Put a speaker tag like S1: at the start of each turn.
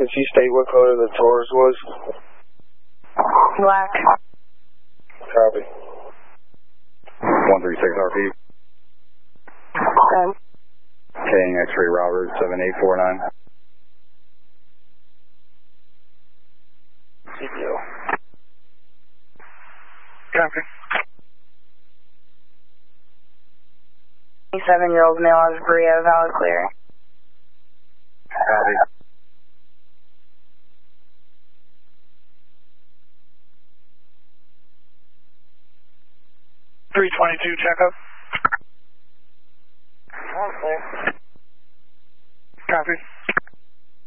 S1: Could you state what color the Taurus was?
S2: Black.
S1: Copy.
S3: 136 RP.
S2: Okay.
S3: King X-ray Robert 7849.
S1: CPO.
S2: Copy. 27-year-old male has Bria, valid clear.
S3: Copy.
S4: .322 checkup.
S1: Okay.
S4: Copy.